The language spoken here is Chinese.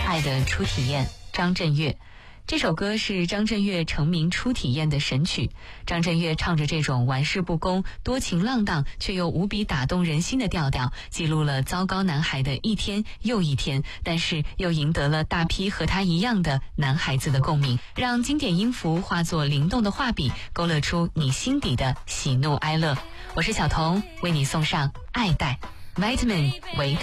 爱的初体验》，张震岳。这首歌是张震岳成名初体验的神曲。张震岳唱着这种玩世不恭、多情浪荡却又无比打动人心的调调，记录了糟糕男孩的一天又一天，但是又赢得了大批和他一样的男孩子的共鸣，让经典音符化作灵动的画笔，勾勒出你心底的喜怒哀乐。我是小彤，为你送上爱戴 Vitamin 维